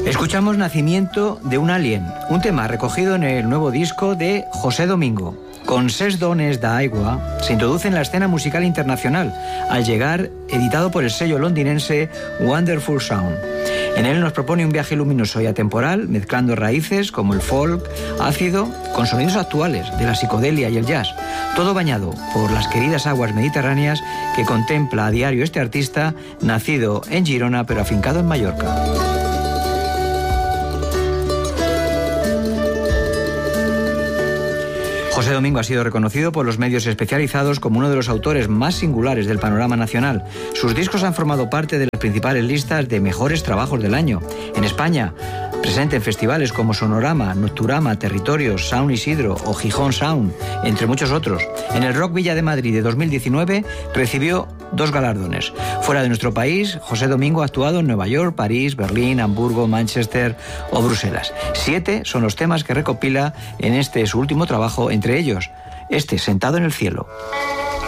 Escuchamos Nacimiento de un alien, un tema recogido en el nuevo disco de José Domingo. Con Ses dones d'aigua se introduce en la escena musical internacional, al llegar editado por el sello londinense Wonderful Sound. En él nos propone un viaje luminoso y atemporal, mezclando raíces como el folk, ácido, con sonidos actuales de la psicodelia y el jazz, todo bañado por las queridas aguas mediterráneas que contempla a diario este artista, nacido en Girona pero afincado en Mallorca. José Domingo ha sido reconocido por los medios especializados como uno de los autores más singulares del panorama nacional. Sus discos han formado parte de las principales listas de mejores trabajos del año. En España, presente en festivales como Sonorama, Nocturama, Territorios, Sound Isidro o Gijón Sound, entre muchos otros. En el Rock Villa de Madrid de 2019 recibió 2 galardones. Fuera de nuestro país, José Domingo ha actuado en Nueva York, París, Berlín, Hamburgo, Manchester o Bruselas. 7 son los temas que recopila en este su último trabajo, entre ellos, Sentado en el cielo.